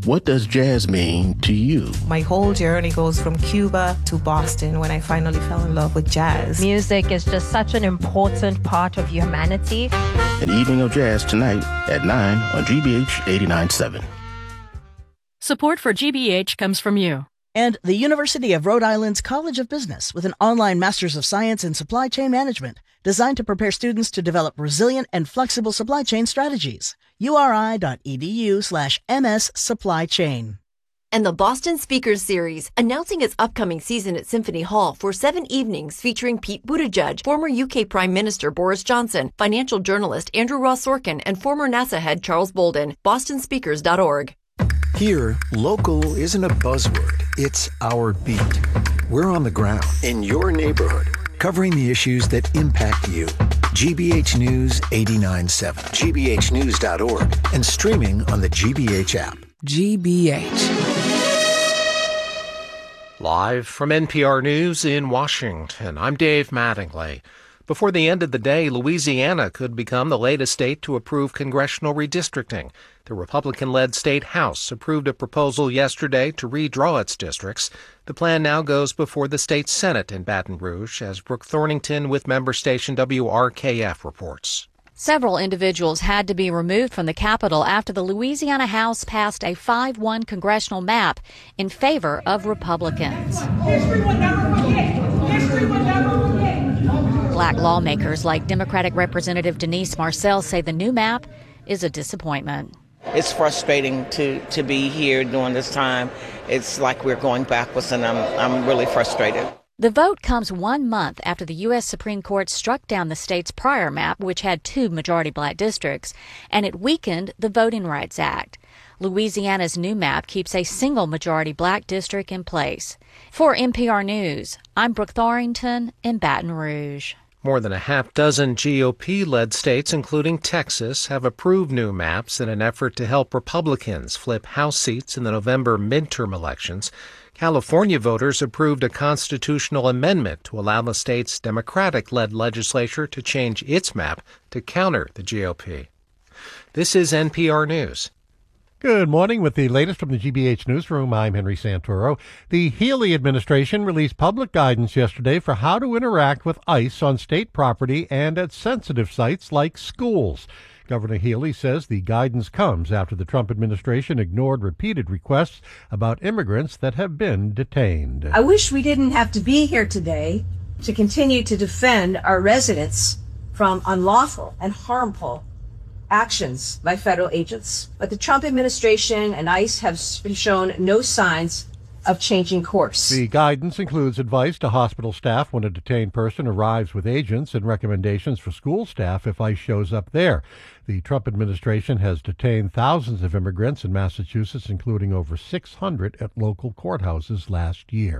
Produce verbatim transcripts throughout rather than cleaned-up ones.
What does jazz mean to you? My whole journey goes from Cuba to Boston when I finally fell in love with jazz. Music is just such an important part of humanity. An evening of jazz tonight at nine on G B H eighty-nine point seven. Support for G B H comes from you. And the University of Rhode Island's College of Business with an online Master's of Science in Supply Chain Management designed to prepare students to develop resilient and flexible supply chain strategies. uri.edu slash ms supply chain. And the Boston Speakers Series, announcing its upcoming season at Symphony Hall for seven evenings featuring Pete Buttigieg, former U K Prime Minister Boris Johnson, financial journalist Andrew Ross Sorkin, and former NASA head Charles Bolden. boston speakers dot org. Here, local isn't a buzzword, it's our beat. We're on the ground, in your neighborhood, covering the issues that impact you. G B H News eighty-nine point seven, G B H news dot org, and streaming on the G B H app. G B H. Live from N P R News in Washington, I'm Dave Mattingly. Before the end of the day, Louisiana could become the latest state to approve congressional redistricting. The Republican-led state House approved a proposal yesterday to redraw its districts. The plan now goes before the state Senate in Baton Rouge, as Brooke Thornington with member station W R K F reports. Several individuals had to be removed from the Capitol after the Louisiana House passed a five one congressional map in favor of Republicans. History will never forget. History will never forget. Black lawmakers like Democratic Representative Denise Marcel say the new map is a disappointment. It's frustrating to, to be here during this time. It's like we're going backwards, and I'm I'm really frustrated. The vote comes one month after the U S Supreme Court struck down the state's prior map, which had two majority black districts, and it weakened the Voting Rights Act. Louisiana's new map keeps a single majority black district in place. For N P R News, I'm Brooke Thornington in Baton Rouge. More than a half dozen G O P-led states, including Texas, have approved new maps in an effort to help Republicans flip House seats in the November midterm elections. California voters approved a constitutional amendment to allow the state's Democratic-led legislature to change its map to counter the G O P. This is N P R News. Good morning. With the latest from the G B H Newsroom, I'm Henry Santoro. The Healy administration released public guidance yesterday for how to interact with ICE on state property and at sensitive sites like schools. Governor Healy says the guidance comes after the Trump administration ignored repeated requests about immigrants that have been detained. I wish we didn't have to be here today to continue to defend our residents from unlawful and harmful actions by federal agents. But the Trump administration and ICE have shown no signs of changing course. The guidance includes advice to hospital staff when a detained person arrives with agents and recommendations for school staff if ICE shows up there. The Trump administration has detained thousands of immigrants in Massachusetts, including over six hundred at local courthouses last year.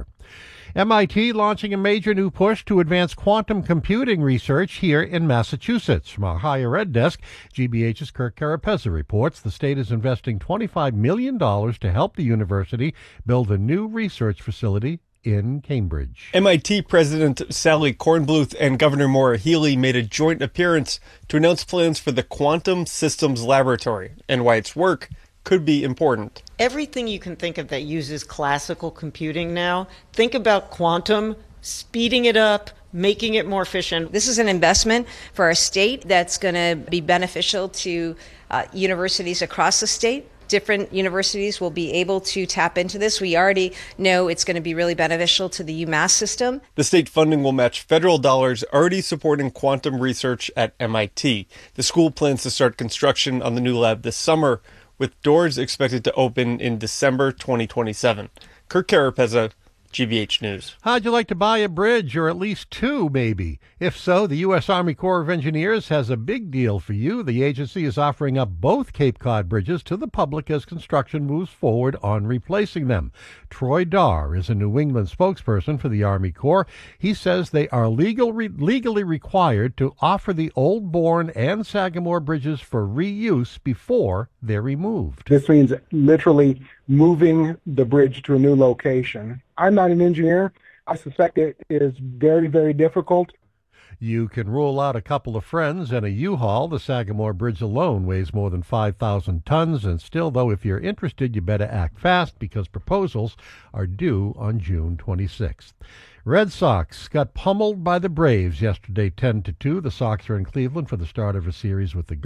M I T launching a major new push to advance quantum computing research here in Massachusetts. From our higher ed desk, G B H's Kirk Carapezza reports the state is investing twenty-five million dollars to help the university build a new research facility in Cambridge. M I T President Sally Kornbluth and Governor Maura Healey made a joint appearance to announce plans for the Quantum Systems Laboratory and why its work could be important. Everything you can think of that uses classical computing now, think about quantum, speeding it up, making it more efficient. This is an investment for our state that's going to be beneficial to uh, universities across the state. Different universities will be able to tap into this. We already know it's going to be really beneficial to the UMass system. The state funding will match federal dollars already supporting quantum research at M I T. The school plans to start construction on the new lab this summer, with doors expected to open in December twenty twenty-seven. Kirk Carapezza, G B H News. How'd you like to buy a bridge, or at least two, maybe? If so, the U S Army Corps of Engineers has a big deal for you. The agency is offering up both Cape Cod bridges to the public as construction moves forward on replacing them. Troy Darr is a New England spokesperson for the Army Corps. He says they are legal, re- legally required to offer the Old Bourne and Sagamore bridges for reuse before they're removed. This means literally moving the bridge to a new location. I'm not an engineer. I suspect it is very, very difficult. You can rule out a couple of friends and a U-Haul. The Sagamore Bridge alone weighs more than five thousand tons, and still, though, if you're interested, you better act fast because proposals are due on June twenty-sixth. Red Sox got pummeled by the Braves yesterday ten to two. The Sox are in Cleveland for the start of a series with the